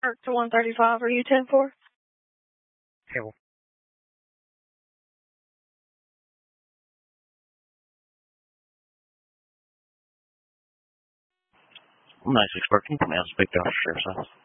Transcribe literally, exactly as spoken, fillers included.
Kirk to one thirty-five, are you ten four? Hill. ninety-six Parking, come out and speak to our sheriff's office.